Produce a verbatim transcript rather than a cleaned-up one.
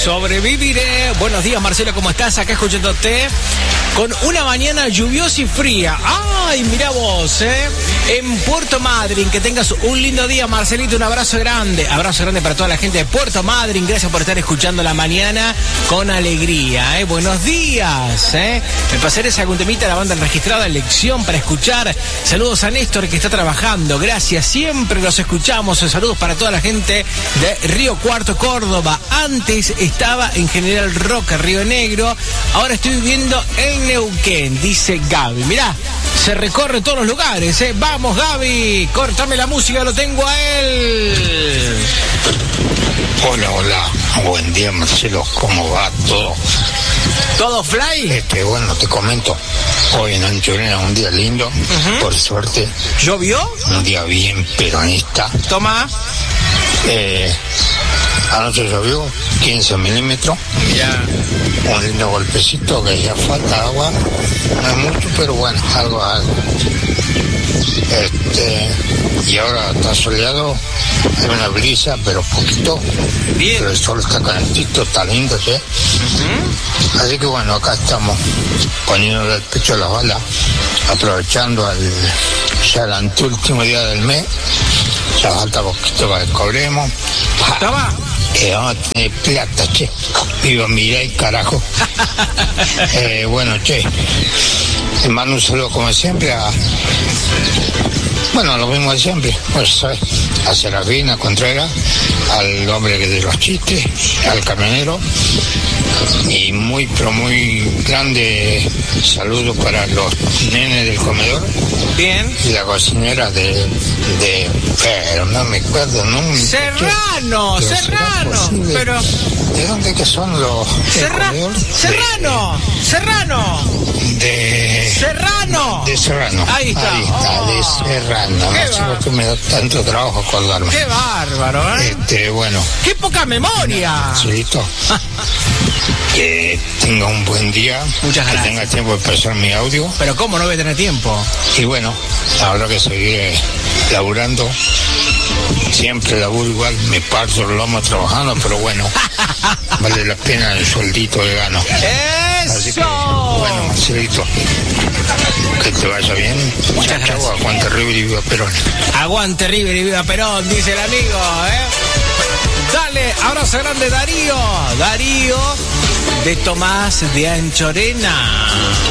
Sobreviviré. Buenos días, Marcelo, ¿cómo estás? Acá escuchándote con una mañana lluviosa y fría. ¡Ay, mirá vos, eh! En Puerto Madryn, que tengas un lindo día, Marcelito. Un abrazo grande. Abrazo grande para toda la gente de Puerto Madryn. Gracias por estar escuchando la mañana con alegría, eh. Buenos días, eh. Me pasaré esa temita de la banda registrada, elección para escuchar. Saludos a Néstor, que está trabajando. Gracias, siempre los escuchamos. Saludos para toda la gente de Río Cuarto, Córdoba. Antes estaba en General Roca, Río Negro. Ahora estoy viviendo en Neuquén, dice Gaby. Mirá, se recorre todos los lugares, ¿eh? Vamos, Gaby, córtame la música, lo tengo a él. Hola, hola. Buen día, Marcelo. ¿Cómo va todo? ¿Todo fly? Este, bueno, te comento. Hoy en Anchorena un día lindo, uh-huh. Por suerte. ¿Llovió? Un día bien peronista. Toma. Eh, anoche llovió quince milímetros. Ya. Un lindo golpecito que ya falta agua. No es mucho, pero bueno, algo algo. Este, y ahora está soleado, hay una brisa, pero poquito. Bien. Pero el sol está calentito, está lindo, ¿sí? Uh-huh. Así que bueno, acá estamos poniendo el pecho a las balas, aprovechando al, ya el anteúltimo día del mes. Ya falta poquito para que cobremos. ¿Estaba? Que vamos a tener plata, che. Viva Mirai, carajo. eh, bueno, che. Te mando un saludo como siempre a... Bueno, lo mismo de siempre, pues, ¿sabes? A Serafina Contreras, al hombre que de los chistes, al camionero, y muy, pero muy grande saludo para los nenes del comedor. Bien. Y la cocinera de, de pero no me acuerdo, ¿no? Serrano, pero Serrano, pero... ¿De dónde que son los... Serra... Serrano, de... Serrano. De... Serrano. De Serrano. Ahí está. Ahí está, oh. De Serrano. No sé por qué me da tanto trabajo acordarme. Qué bárbaro, ¿eh? Este, bueno. ¡Qué poca memoria! Sí, listo. Que tenga un buen día. Muchas gracias. Que tenga tiempo de pasar mi audio. Pero ¿cómo no voy a tener tiempo? Y bueno, habrá que seguir laburando. Siempre laburo igual, me parto el lomo trabajando, pero bueno, vale la pena el sueldito que gano. ¡Eso! Así que, bueno, Marcelito, que te vaya bien. Muchas gracias. Chau, aguante River y viva Perón. Aguante River y viva Perón, dice el amigo, ¿eh? Dale, abrazo grande, Darío. Darío de Tomás de Anchorena.